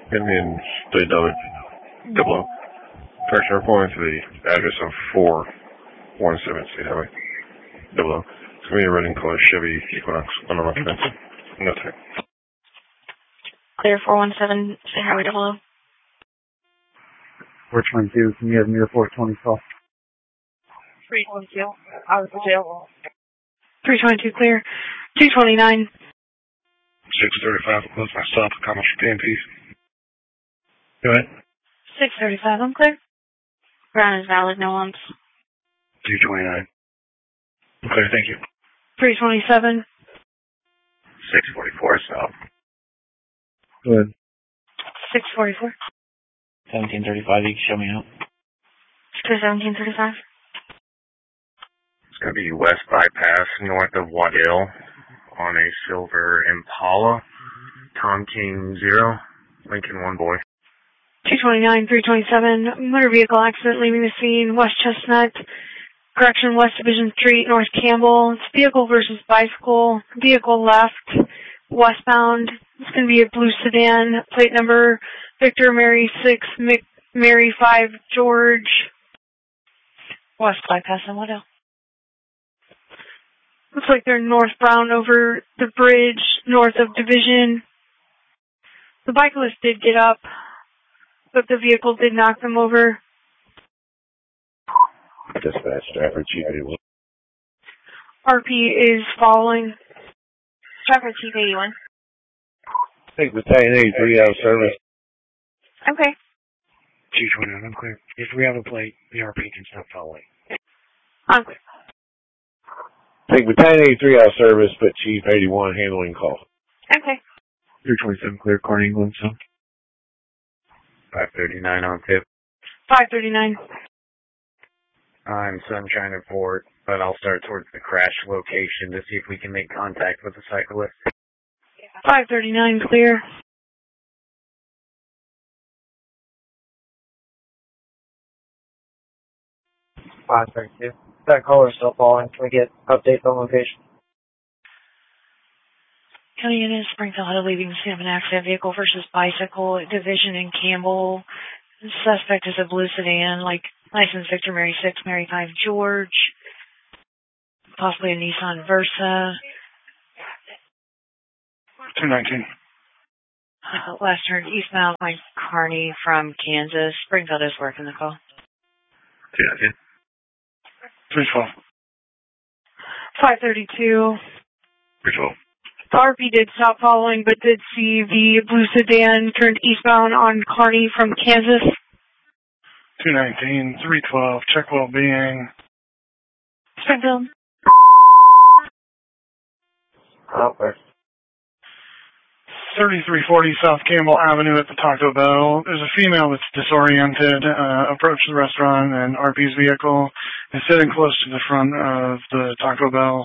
And then stay down double. Correction, reporting to the address of 417 State Highway. Double. It's going to be a red and color Chevy Equinox unrepresented. No tech. Clear 417 State Highway double. 422, can you have near 420 call? 322, out of the jail. 322 clear. 229. 635, close my stop, comment for PMPs. Go ahead. 635, I'm clear. Ground is valid, no lumps. 229. Clear, thank you. 327. 644, stop. Go ahead. 644. 1735, you can show me out. Clear 1735. It's going to be west bypass north of Waddell on a silver Impala. Tom King 0, Lincoln 1 boy. 229, 327, motor vehicle accident leaving the scene, West Chestnut, correction, West Division Street, North Campbell. It's vehicle versus bicycle, vehicle left, westbound. It's going to be a blue sedan, plate number Victor Mary 6, Mary 5, George, west bypass on Waddell. Looks like they're northbound over the bridge, north of Division. The bicyclist did get up, but the vehicle did knock them over. Dispatch, Stafford, Chief 81. RP is following. Stafford, Chief 81. Take Battalion 83 out of service. Okay. 229, I'm clear. If we have a plate, the RP can stop following. I'm clear. Take Battalion 83 out of service, but Chief 81 handling call. Okay. 327 clear, Corn England, so. 539 on tip. 539. I'm Sunshine Report, but I'll start towards the crash location to see if we can make contact with the cyclist. 539 clear. That caller is still following. Can we get updates on location? County Unit Springfield had a leaving the scene of an accident, vehicle versus bicycle, Division in Campbell. The suspect is a blue sedan, like license Victor Mary 6, Mary 5, George. Possibly a Nissan Versa. 219. Last turn eastbound by Kearney from Kansas. Springfield is working the call. 219. 312. 532. 312. The RP did stop following, but did see the blue sedan turned eastbound on Kearney from Kansas. 219, 312, check well-being. Springfield. Where? 3340 South Campbell Avenue at the Taco Bell. There's a female that's disoriented, approached the restaurant, and RP's vehicle is sitting close to the front of the Taco Bell.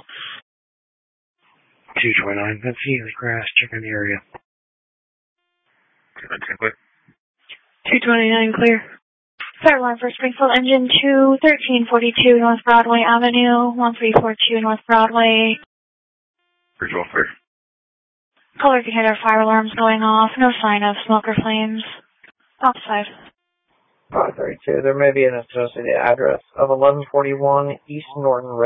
229, let's see the crash, check in the area. 229 clear. Third line for Springfield Engine 2, 1342 North Broadway Avenue, 1342 North Broadway. 312 clear. Caller can hear their fire alarms going off. No sign of smoke or flames. Outside. 532. There may be an associated address of 1141 East Norton Road.